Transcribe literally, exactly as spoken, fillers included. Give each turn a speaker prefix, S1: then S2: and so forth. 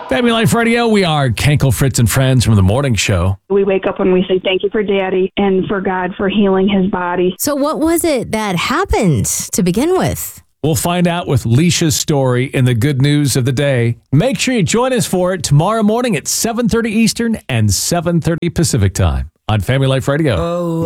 S1: Family Life Radio, we are Kenkel, Fritz, and Friends from the morning show.
S2: We wake up and we say thank you for Daddy and for God for healing his body.
S3: So what was it that happened to begin with?
S1: We'll find out with Leisha's story in the good news of the day. Make sure you join us for it tomorrow morning at seven thirty Eastern and seven thirty Pacific time on Family Life Radio.
S4: Oh.